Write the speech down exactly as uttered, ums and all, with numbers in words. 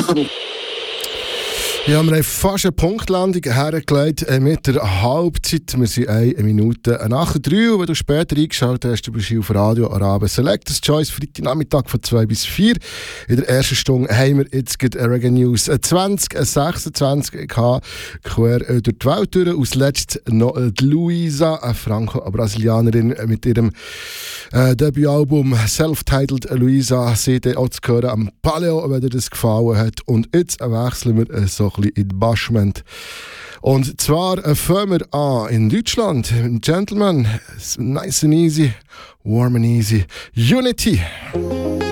Ja, wir haben fast eine Punktlandung hergelegt mit der Halbzeit. Wir sind eine Minute nach drei. Und wenn du später eingeschaltet hast, bist du auf Radio Arabe Selectors Choice, Freitagnachmittag von zwei bis vier. In der ersten Stunde haben wir jetzt gerade Reggae News zwanzig sechsundzwanzig gehabt, quer durch die Welt durch. Aus letztem noch die Luisa, eine Franco-Brasilianerin mit ihrem äh, Debütalbum Self-Titled Luisa. Sie auch zu hören am Paleo, wenn dir das gefallen hat. Und jetzt wechseln wir äh, so in die Bashment. Und zwar äh, fangen wir an in Deutschland. Gentlemen, nice and easy, warm and easy. Unity.